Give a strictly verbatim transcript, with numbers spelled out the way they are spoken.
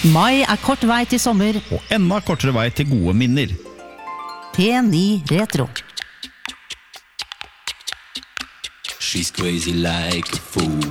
Mai er kort vei til sommer. Og enda kortere vei til gode minner. P ni Retro. She's crazy like a fool.